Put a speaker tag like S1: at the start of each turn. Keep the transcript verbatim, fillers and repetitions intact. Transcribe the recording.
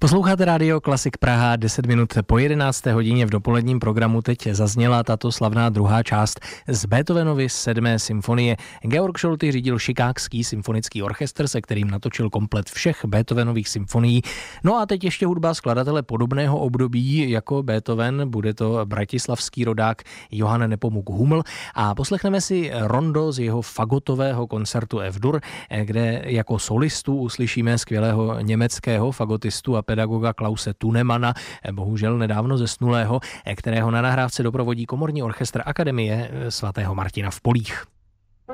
S1: Posloucháte Rádio Klasik Praha, deset minut po jedenácté hodině v dopoledním programu teď zazněla tato slavná druhá část z Beethovenovy sedmé symfonie. Georg Scholty řídil Chicagský symfonický orchestr, se kterým natočil komplet všech Beethovenových symfonií. No a teď ještě hudba skladatele podobného období jako Beethoven, bude to bratislavský rodák Johann Nepomuk Hummel a poslechneme si rondo z jeho fagotového koncertu F-dur, kde jako solistu uslyšíme skvělého německého fagotistu a pedagoga Klause Thunemana, bohužel nedávno zesnulého, kterého na nahrávce doprovodí komorní orchestr Akademie svatého Martina v Polích.